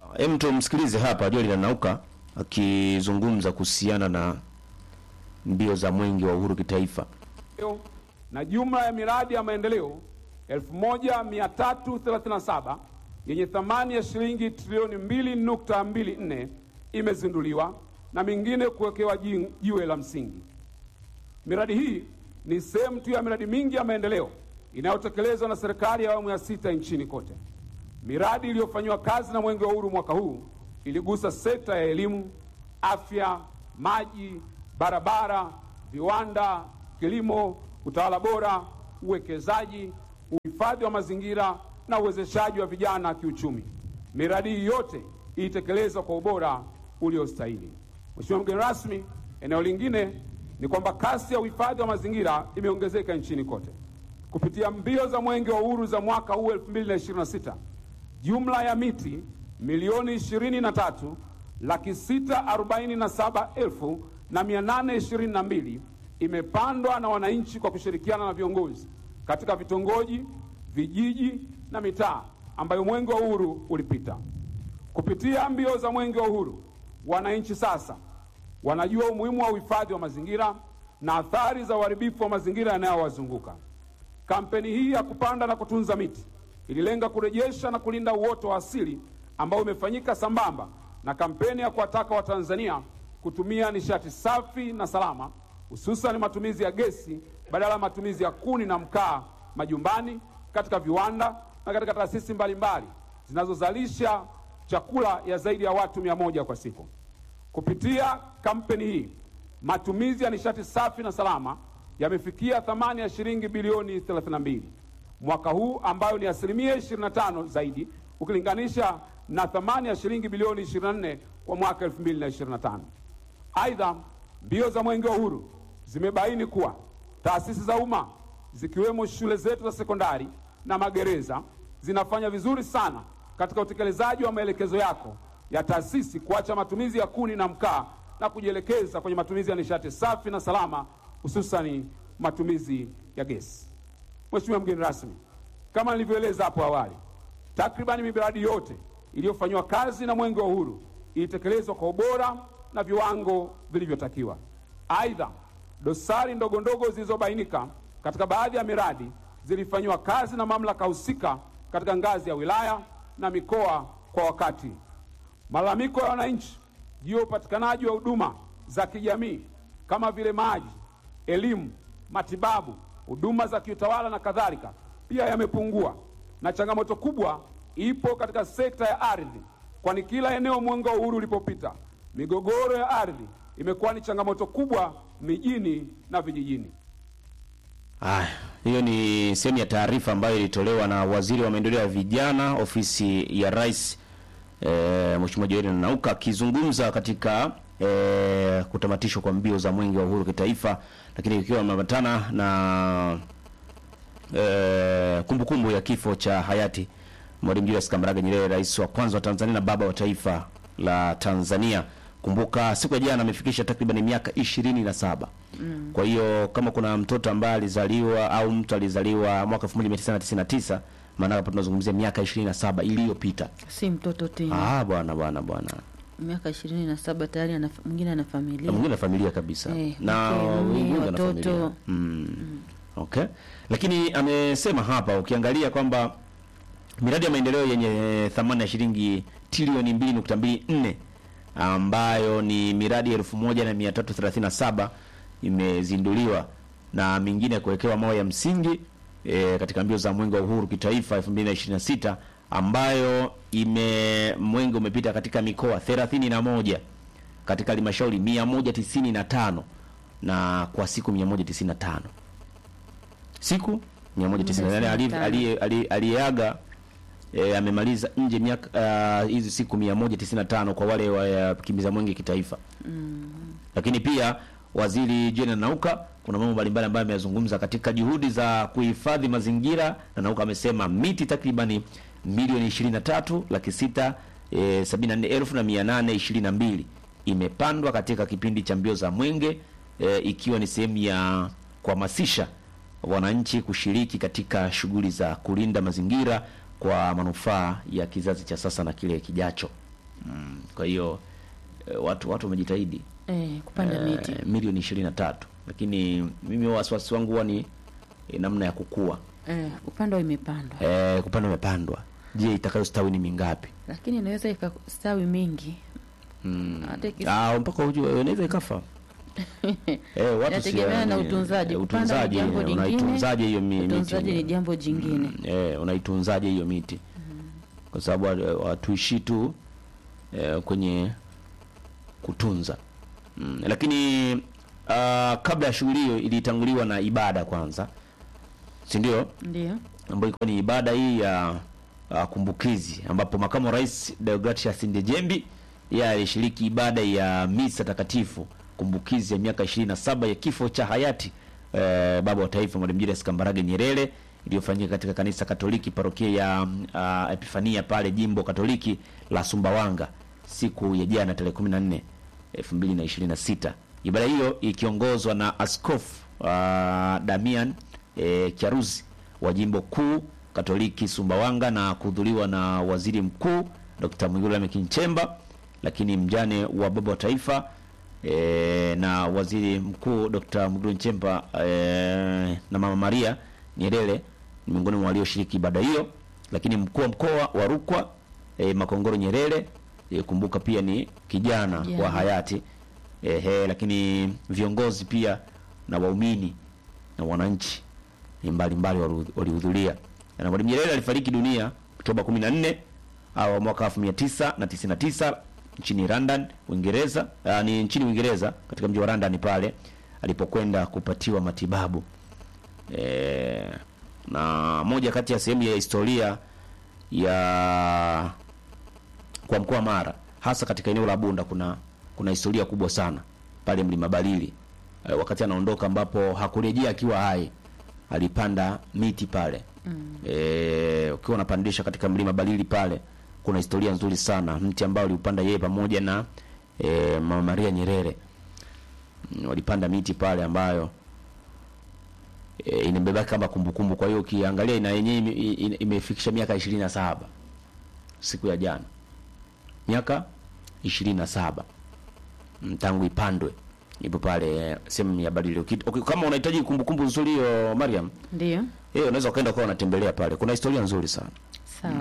Hem, tumsikilize hapa Joel Nanauka akizungumza kuhusiana na mbio za mwenge wa uhuru kitaifa. Na jumla ya miradi ya maendeleo 1337 yenye thamani ya shilingi trilioni 2.24 imezinduliwa na mingine kuwekewa jiwe la msingi. Miradi hii ni sehemu tu ya miradi mingi ya maendeleo inayotekelezwa na serikali ya awamu ya 6 nchini kote. Miradi iliyofanywa kazi na mwenge wa uhuru mwaka huu iligusa sekta ya elimu, afya, maji, barabara, viwanda, kilimo, utawala bora, uwekezaji, uhifadhi wa mazingira na uwezeshaji wa vijana kiuchumi. Miradi hii yote ilitekelezwa kwa ubora uliostahili. Mheshimiwa mgeni rasmi, eneo lingine ni kwamba kasi ya uhifadhi wa mazingira imeongezeka nchini kote. Kupitia mbio za mwenge wa uhuru za mwaka huu 2026, jumla ya miti milioni 23,647,822 imepandwa na wananchi kwa kushirikiana na viongozi katika vitongoji, vijiji na mitaa ambayo mwenge wa uhuru ulipita. Kupitia mbio za mwenge wa uhuru, wananchi sasa wanajua umuhimu wa uhifadhi wa mazingira na athari za uharibifu wa mazingira yanayowazunguka. Kampeni hii ya kupanda na kutunza miti ililenga kurejesha na kulinda uoto wa asili ambao umefanyika sambamba na kampeni ya kuwataka Watanzania kutumia nishati safi na salama, hususan matumizi ya gesi badala ya matumizi ya kuni na mkaa majumbani, katika viwanda na katika taasisi mbalimbali zinazozalisha chakula ya zaidi ya watu 100 kwa siku. Kupitia kampeni hii, matumizi ya nishati safi na salama yamefikia thamani ya shilingi bilioni 32 mwaka huu, ambayo ni 25% zaidi ukilinganisha na thamani ya shilingi bilioni 24 kwa mwaka 2025. Aidha, mbio za mwenge wa uhuru zimebaini kuwa taasisi za umma zikiwemo shule zetu za sekondari na magereza zinafanya vizuri sana katika utekelezaji wa maelekezo yako ya taasisi kuacha matumizi ya kuni na mkaa na kujielekeza kwenye matumizi ya nishati safi na salama, hususani matumizi ya gesi. Mheshimiwa mgeni rasmi, kama nilivyoeleza hapo awali, takribani miradi yote iliyofanywa kazi na mwenge wa uhuru ilitekelezwa kwa ubora na viwango vilivyotakiwa. Aidha, dosari ndogo ndogo zilizobainika katika baadhi ya miradi zilifanywa kazi na mamlaka husika katika ngazi ya wilaya na mikoa kwa wakati. Malalamiko ya wananchi juu ya upatikanaji wa huduma za kijamii kama vile maji, elimu, matibabu, huduma za kiutawala na kadhalika pia yamepungua, na changamoto kubwa ipo katika sekta ya ardhi, kwani kila eneo mwenge wa uhuru ulipopita, migogoro ya ardhi imekuwa ni changamoto kubwa mijini na vijijini. Hiyo ni sehemu ya taarifa ambayo ilitolewa na Waziri wa Maendeleo ya Vijana, Ofisi ya Rais, Mheshimiwa Joel Nanauka akizungumza katika kutamatishwa kwa mbio za mwenge wa uhuru kitaifa, lakini ikiwa imeambatana na kumbukumbu ya kifo cha hayati Mwalimu Julius Kambarage Nyerere, rais wa kwanza wa Tanzania na baba wa taifa la Tanzania. Kumbuka siku ya jana amefikisha takriban miaka 27. Kwa hiyo kama kuna mtoto ambaye alizaliwa au mtu alizaliwa mwaka 1999, maana hapo tunazungumzia miaka 27 iliyopita. Si mtoto tena. Bwana. Miaka 27 tayari mwingine ana familia. Mwingine ana familia kabisa. Na mwingine ana familia. Okay. Lakini amesema hapa ukiangalia kwamba miradi ya maendeleo yenye thamani ya shilingi trilioni 2.24 ambayo ni miradi 1337 imezinduliwa na mingine kuwekewa mawe ya msingi katika mbio za mwenge wa uhuru kitaifa 2026, ambayo mwenge umepita katika mikoa 31 katika halmashauri 195 na kwa siku 195. Siku 195 aliyeaga amemaliza nje miaka hizi siku 195 kwa wale wa kimbiza mwenge kitaifa. Lakini pia Waziri Joel Nanauka kuna mambo mbalimbali ambayo ameyazungumza katika juhudi za kuhifadhi mazingira. Nanauka amesema miti takribani milioni 23,674,822 imepandwa katika kipindi cha mbio za mwenge, ikiwa ni sehemu ya kuhamasisha wananchi kushiriki katika shughuli za kulinda mazingira kwa manufaa ya kizazi cha sasa na kile kijacho. Kwa hiyo watu wamejitahidi kupanda miti milioni 23, lakini mimi wasiwasi wangu huwa ni namna ya kukua. Upande imepandwa. Kupanda imepandwa. Je, itakayostawi ni mingapi? Lakini inaweza ikastawi mingi. Mpaka ujue inaweza ikafa. Watu yategemea na utunzaji. Utunzaji, unaitunzaje hiyo miti? Utunzaji ni jambo jingine. Unaitunzaje hiyo miti? Kwa sababu watuishi tu kwenye kutunza. Lakini kabla ya shughuli hiyo ilitanguliwa na ibada kwanza. Si ndio? Ndio. Ambayo ilikuwa ni ibada hii ya kumbukizi, ambapo makamu wa rais Deogratias Ndejembi yeye alishiriki ibada ya misa takatifu kumbukizi ya miaka 27 ya kifo cha hayati baba wa taifa Mwalimu Julius Kambarage Nyerere, iliyofanyika katika kanisa Katoliki parokia ya Epifania pale jimbo Katoliki la Sumbawanga siku ya jana tarehe 14 2026. Ibada hiyo ikiongozwa na Askofu Damian Kiaruzi wa jimbo kuu Katoliki Sumbawanga na kuhudhuriwa na Waziri Mkuu Dr. Mwigulu Lameck Nchemba, lakini mjane wa baba wa taifa na Waziri Mkuu Dr. Mwigulu Nchemba na Mama Maria Nyerere ni miongoni mwa walioshiriki ibada hiyo, lakini mkuu wa mkoa wa Rukwa Makongoro Nyerere kumbuka pia ni kijana wa hayati lakini viongozi pia na waumini na wananchi mbalimbali walihudhuria. Na Mwalimu Nyerere alifariki dunia Oktoba 14 mwaka 1999 nchini London, Uingereza. Ni nchini Uingereza katika mji wa London pale alipokwenda kupatiwa matibabu. Na moja kati ya sehemu ya historia ya kwa mkoa Mara, hasa katika eneo la Bunda, kuna historia kubwa sana pale Mlima Balili. Wakati anaondoka, ambapo hakurejea akiwa hai, alipanda miti pale. Ukiwa unapandisha katika Mlima Balili pale, kuna historia nzuri sana, mti ambao aliupanda yeye pamoja na Mama Maria Nyerere. Walipanda miti pale ambayo inabeba kama kumbukumbu. Kwa hiyo ukiangalia ina yenyewe imefikisha miaka 27 siku ya jana, miaka 27 tangu ipandwe. Ipo pale sehemu ya Balili. Kama unahitaji kumbukumbu nzuri hiyo Mariam, ndio unaweza ukaenda kwa unatembelea pale, kuna historia nzuri sana. Sawa.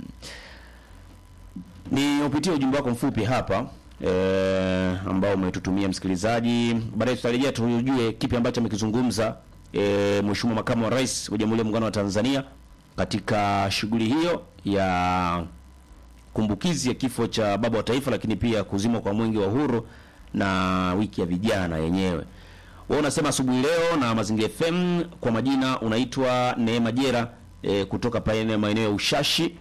Ni upitie ujumbe wako mfupi hapa ambao umetutumia msikilizaji. Baadaye tutarejea tujue kipi ambacho amekizungumza Mheshimiwa Makamu wa Rais wa Jamhuri ya Muungano wa Tanzania katika shughuli hiyo ya kumbukizi ya kifo cha baba wa taifa, lakini pia kuzimwa kwa mwenge wa uhuru na wiki ya vijana yenyewe. Wewe unasema asubuhi leo na Mazingira FM. Kwa majina unaitwa Neema Jera kutoka pale maeneo ya Ushashi.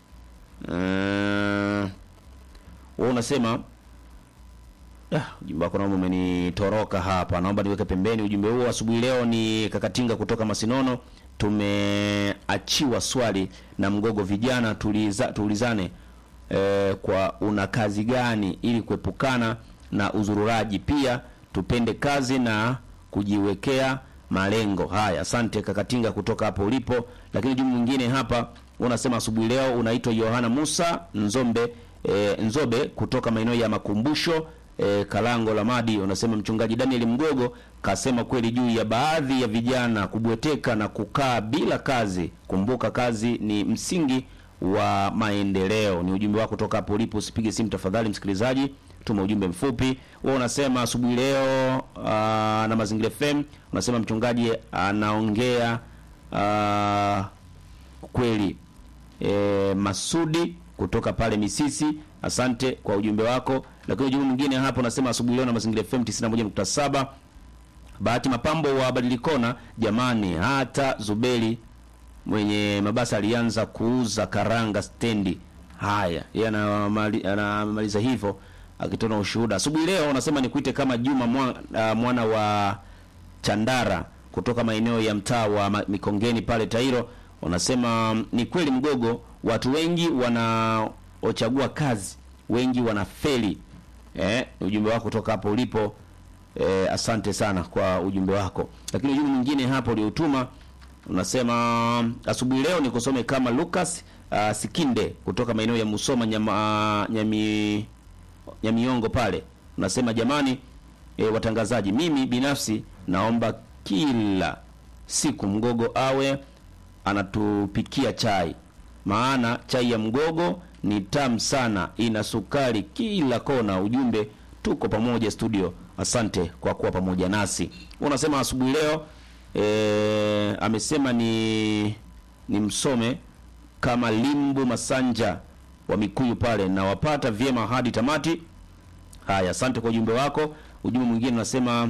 Wewe unasema ujumbe wako naomba umenitoroka hapa, naomba niweke pembeni ujumbe huo. Asubuhi leo ni Kakatinga kutoka Masinono. Tumeachiwa swali na Mgogo, vijana tuulizane kwa una kazi gani ili kuepukana na uzururaji, pia tupende kazi na kujiwekea malengo. Haya, asante Kakatinga kutoka hapo ulipo. Lakini ujumbe mwingine hapa unasema asubuhi leo unaitwa Yohana Musa Nzobe kutoka maeneo ya Makumbusho Kalango la Madi. Unasema Mchungaji Daniel Mgogo kasema kweli juu ya baadhi ya vijana kubweteka na kukaa bila kazi. Kumbuka kazi ni msingi wa maendeleo. Ni ujumbe wako kutoka hapo ulipo. Usipige simu tafadhali msikilizaji, tuma ujumbe mfupi. Wewe unasema asubuhi leo na Mazingira FM, unasema mchungaji anaongea kweli. Masudi kutoka pale Misisi, asante kwa ujumbe wako. Lakini ujumbe mwingine hapo unasema asubuhi leo na Mazingira FM 91.7. Bahati Mapambo wa Badilikona, jamani, hata Zubeli mwenye mabasi alianza kuuza karanga stendi. Haya, yeye anamaliza hivyo akitona ushuhuda. Asubuhi leo unasema nikuite kama Juma mwana wa Chandara kutoka maeneo ya mtaa wa Mikongeni pale Tairo. Unasema ni kweli Mgogo, watu wengi wanaochagua kazi wengi wanafeli. Ujumbe wako kutoka hapo ulipo. Asante sana kwa ujumbe wako. Lakini ujumbe mwingine hapo uliotuma unasema asubuhi leo nikusome kama Lucas Sikinde kutoka maeneo ya Musoma Nyamiongo pale. Unasema jamani, watangazaji, mimi binafsi naomba kila siku Mgogo awe anatupikia chai, maana chai ya Mgogo ni tamu sana, ina sukari kila kona. Ujumbe, tuko pamoja studio. Asante kwa kuwa pamoja nasi. Unasema asubuhi leo amesema ni msome kama Limbu Masanja wa Mikuyu pale, na wapata vyema hadi tamati. Haya, asante kwa ujumbe wako. Ujumbe mwingine unasema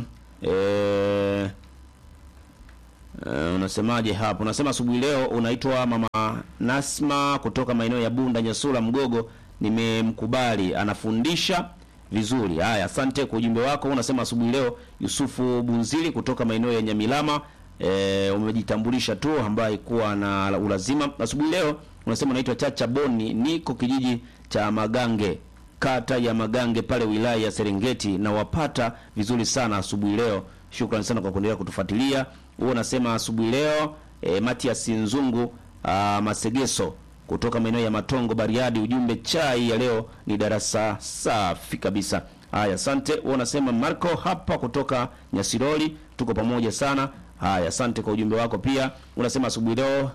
unasemaje hapo? Unasema asubuhi leo unaitwa Mama Nasma kutoka maeneo ya Bunda Nyasula. Mgogo nimemkubali, anafundisha vizuri. Haya, asante kwa ujumbe wako. Unasema asubuhi leo Yusufu Bunzili kutoka maeneo ya Nyamilama, umejitambulisha tu ambaye kuwa na ulazima. Asubuhi leo unasema unaitwa Chacha Boni, niko kijiji cha Magange, kata ya Magange pale wilaya ya Serengeti, na wapata vizuri sana asubuhi leo. Shukrani sana kwa kuendelea kutufuatilia. Wewe unasema asubuhi leo Matias Nzungu Masegeso kutoka maeneo ya Matongo Bariadi, ujumbe, chai ya leo ni darasa safi kabisa. Haya, asante. Wewe unasema Marco hapa kutoka Nyasiroli, tuko pamoja sana. Haya, asante kwa ujumbe wako pia. Unasema asubuhi leo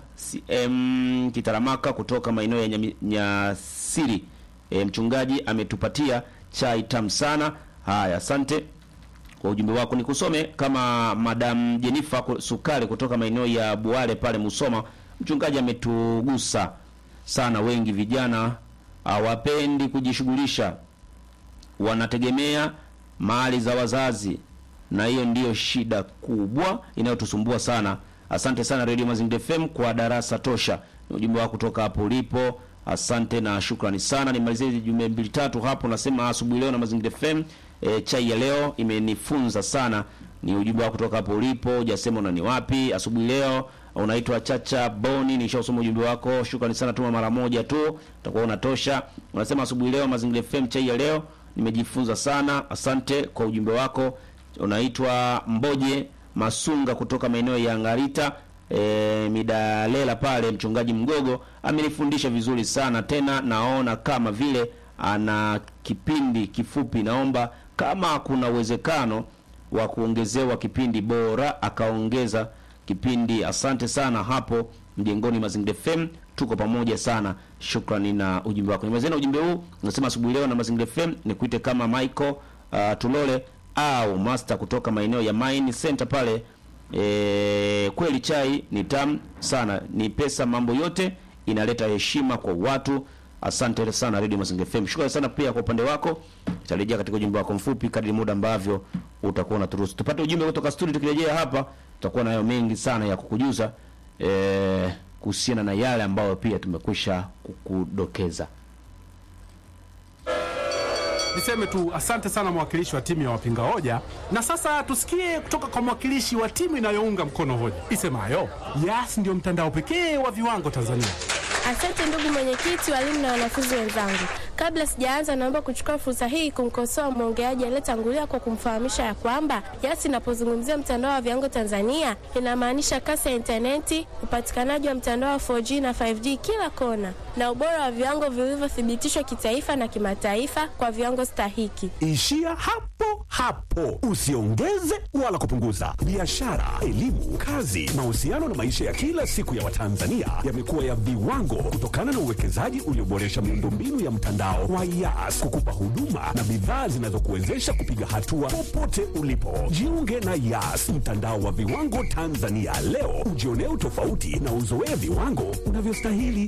CM Kitaramaka kutoka maeneo ya Nyasiri, mchungaji ametupatia chai tamu sana. Haya, asante kwa ujumbe wako. Nikusome kama Madam Jennifer Sukari kutoka maeneo ya Buale pale Musoma, mchungaji ametugusa sana. Wengi vijana hawapendi kujishughulisha, wanategemea mali za wazazi, na hiyo ndiyo shida kubwa inayotusumbua sana. Asante sana Radio Mazingira FM kwa darasa tosha. Ni ujumbe wako kutoka hapo ulipo. Asante na shukrani sana. Nimalizie jumbe 2-3 hapo. Nasema asubuhi leo na Mazingira FM, chai ya leo imenifunza sana. Ni ujumbe wako kutoka hapo ulipo. Hujasema unani wapi. Asubuhi leo unaitwa Chacha Boni, nishasoma ujumbe wako. Shukrani sana, tuma mara moja tu utakuwa unatosha. Unasema asubuhi leo Mazingira FM, chai ya leo nimejifunza sana. Asante kwa ujumbe wako. Unaitwa Mboje Masunga kutoka maeneo ya Ngarita Midalela pale, mchungaji Mgogo amenifundisha vizuri sana, tena naona kama vile ana kipindi kifupi. Naomba kama kuna uwezekano wa kuongezewa kipindi, bora akaongeza kipindi. Asante sana hapo mjengoni Mazingira FM, tuko pamoja sana. Shukrani na ujumbe wako. Nimezena ujumbe huu. Unasema asubuhi leo na Mazingira FM nikuite kama Michael Tulole au Master kutoka maeneo ya Mine Center pale. Kweli chai ni tamu sana, ni pesa, mambo yote inaleta heshima kwa watu. Asante sana Radio Mazingira FM. Shukrani sana pia kwa upande wako. Tutarejea katika ujumbe wako mfupi kadri muda ambavyo utakuwa unaturuhusu. Tupate ujumbe kutoka studio, tukirejea hapa tutakuwa nayo mengi sana ya kukujuza kuhusiana na yale ambayo pia tumekwisha kukudokeza. Niseme tu asante sana mwakilishi wa timu ya wapinga hoja, na sasa tusikie kutoka kwa mwakilishi wa timu inayounga mkono hoja isemayo Yas ndio mtandao pekee wa viwango Tanzania. Asante ndugu mwenyekiti, walimu na wanafunzi wenzangu. Kabla sijaanza, naomba kuchukua fursa hii kumkosoa mwongeaji aliyetangulia kwa kumfahamisha ya kwamba Yas inapozungumzia mtandao wa viwango Tanzania inamaanisha kasi ya interneti, upatikanaji wa mtandao wa 4G na 5G kila kona, na ubora wa viwango vilivyothibitishwa kitaifa na kimataifa kwa viwango stahiki. Ishia hapo. Usiongeze wala kupunguza. Biashara, elimu, kazi, mahusiano na maisha ya kila siku ya Watanzania yamekuwa ya viwango kutokana na uwekezaji ulioboresha miundombinu ya mtandao wa Yas kukupa huduma na bidhaa zinazokuwezesha kupiga hatua popote ulipo. Jiunge na Yas, mtandao wa viwango Tanzania leo, ujionee utofauti na uzoee viwango unavyostahili.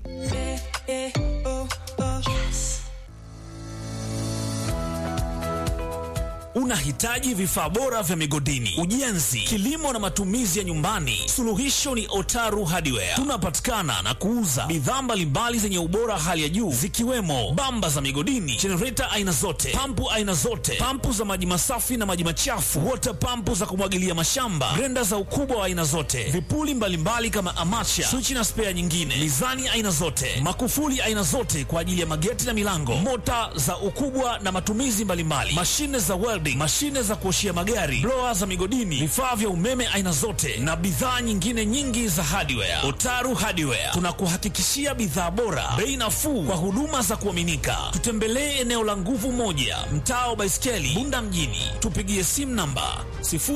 Unahitaji vifaa bora vya migodini, ujenzi, kilimo na matumizi ya nyumbani? Suluhisho ni Otaru Hardware. Tunapatikana na kuuza bidhaa mbalimbali zenye ubora hali ya juu, zikiwemo bamba za migodini, jenereta aina zote, pampu aina zote, pampu za maji masafi na maji machafu, water pampu za kumwagilia mashamba, grenda za ukubwa wa aina zote, vipuli mbalimbali kama amacha, switch na spare nyingine, mizani aina zote, makufuli aina zote kwa ajili ya mageti na milango, mota za ukubwa na matumizi mbalimbali, mashine za weld welding, mashine za kuoshia magari, blower za migodini, vifaa vya umeme aina zote na bidhaa nyingine nyingi za hardware. Otaru Hardware tunakuhakikishia bidhaa bora, bei nafuu kwa huduma za kuaminika. Tutembelee eneo la Nguvu Moja, mtaa wa Baiskeli, Bunda mjini. Tupigie simu namba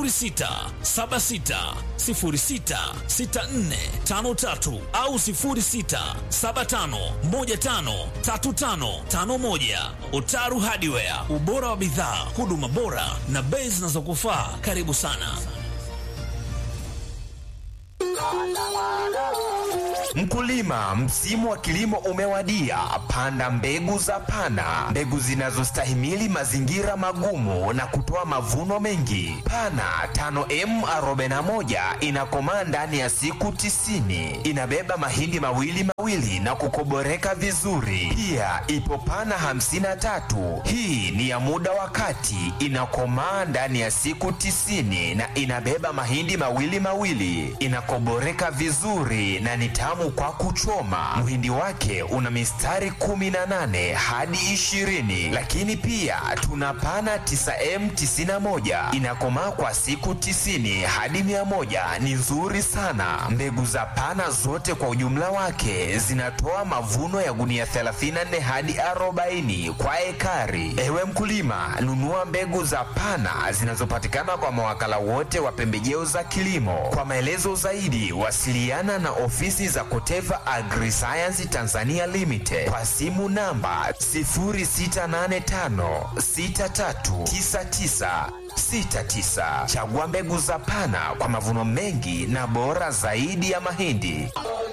0676066453 au 0675153551. Otaru Hardware, ubora wa bidhaa, huduma bora na bei zinazokufaa. Karibu sana. Mkulima, msimu wa kilimo umewadia. Panda mbegu za Pana, mbegu zinazostahimili mazingira magumu na kutoa mavuno mengi. Pana 5M41 inakomaa ndani ya siku 90. Inabeba mahindi mawili na kukoboreka vizuri. Pia ipo Pana 53. Hii ni ya muda wa kati, inakomaa ndani ya siku 90 na inabeba mahindi mawili, inakoboreka vizuri na ni tamu kwa kuchoma. Mhindi wake una mistari 18 hadi 20. Lakini pia tuna Pana 9M91, inakomaa kwa siku 90 hadi 100. Ni nzuri sana. Mbegu za Pana zote kwa ujumla wake zinatoa mavuno ya gunia 34 hadi 40 kwa ekari. Ewe mkulima, nunua mbegu za Pana zinazopatikana kwa mawakala wote wa pembejeo za kilimo. Kwa maelezo zaidi, wasiliana na ofisi za Koteva Agriscience Tanzania Limited kwa simu namba 0685639969. Chagua mbegu za Pana kwa mavuno mengi na bora zaidi ya mahindi.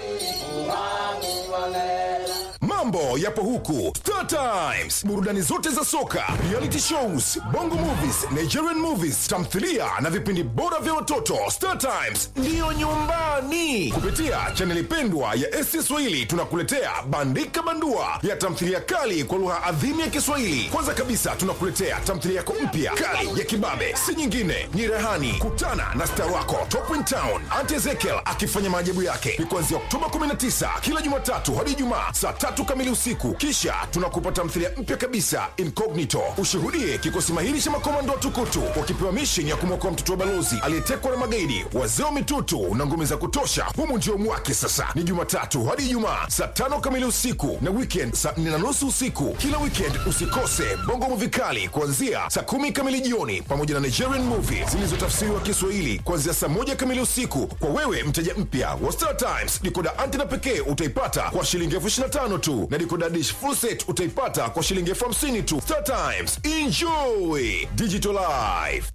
Mambo yapo huku Star Times, burudani zote za soka, reality shows, bongo movies, Nigerian movies, tamthilia na vipindi bora vya watoto. Star Times ndiyo nyumbani. Kupitia chaneli pendwa ya SC Swahili tunakuletea Bandika Bandua ya tamthilia kali kwa lugha adhimu ya Kiswahili. Kwanza kabisa tunakuletea tamthilia yako mpya kali ya kibabe, si nyingine ni Rehani. Kutana na star wako Top in Town Auntie Ezekiel akifanya maajabu yake. Ni kuanzia Oktoba 19 kila Jumatatu hadi Ijumaa saa 3 kamili usiku. Kisha tunakupa tamthilia mpya kabisa Incognito. Ushuhudie kikosi mahiri cha makomando wa tukutu wakipewa mission ya kumwokoa mtoto wa balozi aliyetekwa na magaidi, wazee wa mitutu na ngome za kutosha. Humu ndio mwake sasa. Ni Jumatatu hadi Ijumaa saa 5 kamili usiku na weekend saa 4:30 usiku. Kila weekend usikose bongo movie kali kuanzia saa 10 kamili jioni, pamoja na Nigerian movie zilizotafsiriwa Kiswahili kuanzia saa 1 kamili usiku. Kwa wewe mteja mpya wa Star Times, decoder antena pekee utaipata kwa shilingi 25,000 tu, na decoder dish full set utaipata kwa shilingi 50,000 tu. Star Times, enjoy digital life.